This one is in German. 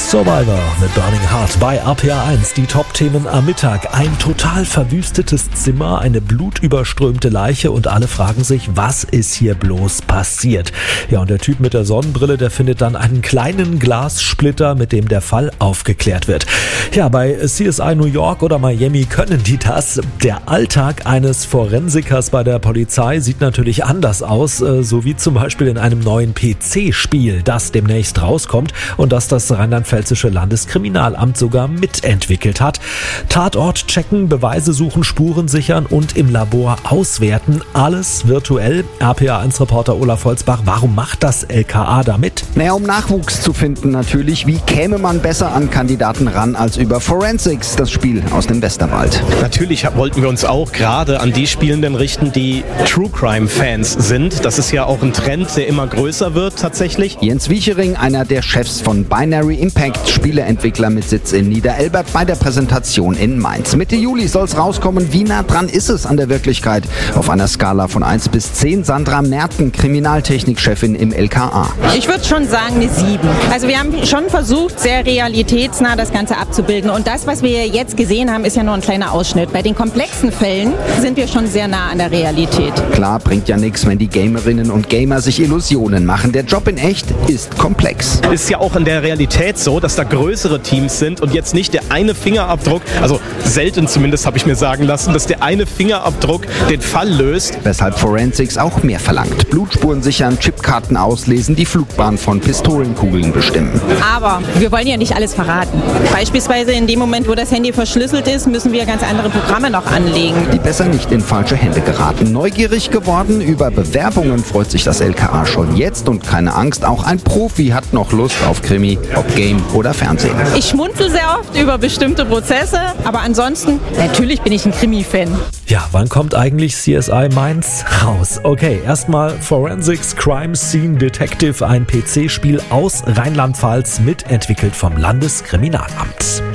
Survivor mit Burning Heart bei RPA 1. Die Top-Themen am Mittag. Ein total verwüstetes Zimmer, eine blutüberströmte Leiche und alle fragen sich, was ist hier bloß passiert? Ja, und der Typ mit der Sonnenbrille, der findet dann einen kleinen Glassplitter, mit dem der Fall aufgeklärt wird. Ja, bei CSI New York oder Miami können die das. Der Alltag eines Forensikers bei der Polizei sieht natürlich anders aus, so wie zum Beispiel in einem neuen PC-Spiel, das demnächst rauskommt und das Rheinland-Pfälzische Landeskriminalamt sogar mitentwickelt hat. Tatort checken, Beweise suchen, Spuren sichern und im Labor auswerten. Alles virtuell. RPA1-Reporter Olaf Holzbach, warum macht das LKA damit? Naja, um Nachwuchs zu finden natürlich. Wie käme man besser an Kandidaten ran als über Forensics, das Spiel aus dem Westerwald? Natürlich wollten wir uns auch gerade an die Spielenden richten, die True Crime-Fans sind. Das ist ja auch ein Trend, der immer größer wird tatsächlich. Jens Wiechering, einer der Chefs von Binary Impact, Spieleentwickler mit Sitz in Niederelbert, bei der Präsentation in Mainz. Mitte Juli soll es rauskommen. Wie nah dran ist es an der Wirklichkeit? Auf einer Skala von 1 bis 10. Sandra Merten, Kriminaltechnikchefin im LKA. Ich würde schon sagen eine 7. Also wir haben schon versucht, sehr realitätsnah das Ganze abzubilden. Und das, was wir jetzt gesehen haben, ist ja nur ein kleiner Ausschnitt. Bei den komplexen Fällen sind wir schon sehr nah an der Realität. Klar, bringt ja nichts, wenn die Gamerinnen und Gamer sich Illusionen machen. Der Job in echt ist komplex. Ist ja auch in der Realität so, dass da größere Teams sind und jetzt nicht der eine Fingerabdruck, also selten zumindest habe ich mir sagen lassen, dass der eine Fingerabdruck den Fall löst. Weshalb Forensics auch mehr verlangt. Blutspuren sichern, Chipkarten auslesen, die Flugbahn von Pistolenkugeln bestimmen. Aber wir wollen ja nicht alles verraten. Beispielsweise in dem Moment, wo das Handy verschlüsselt ist, müssen wir ganz andere Programme noch anlegen. Die besser nicht in falsche Hände geraten. Neugierig geworden, über Bewerbungen freut sich das LKA schon jetzt und keine Angst, auch ein Profi hat noch Lust auf Krimi, ob Game oder Fernsehen. Ich schmunzel sehr oft über bestimmte Prozesse, aber ansonsten, natürlich bin ich ein Krimi-Fan. Ja, wann kommt eigentlich CSI Mainz raus? Okay, erstmal Forensics Crime Scene Detective, ein PC-Spiel aus Rheinland-Pfalz, mitentwickelt vom Landeskriminalamt.